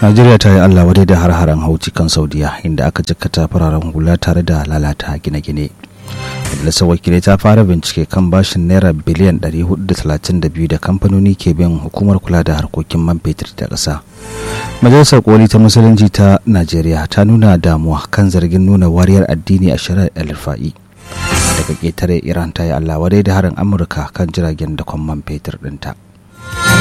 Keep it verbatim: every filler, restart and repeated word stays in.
Najeriya ta yi Allah wadai da har-haren hauci kan Saudiya inda aka jikkata fararen hula tare da lalata gine-gine. Majalisar Wakilai ta fara bincike kan bashin naira biliyan ɗari hudu da talatin da biyu da kamfanoni ke bin hukumar kula da harkokin man fetur ta ƙasa. Majalisar Koli ta Musulunci ta Najeriya ta nuna damuwa kan zargin nuna wariyar addini a shari'ar El-Rufa'i. Daga ƙetare, Iran ta yi Allah wadai da harin Amurka kan jiragen dakon man fetur ɗinta.